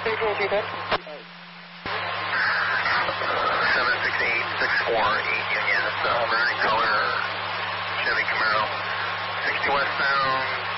good. 76864 Union, American color, Chevy Camaro, 60 westbound.